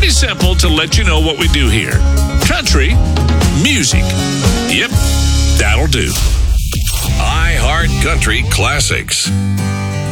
Pretty simple to let you know what we do here. Country music. Yep, that'll do. iHeart Country Classics.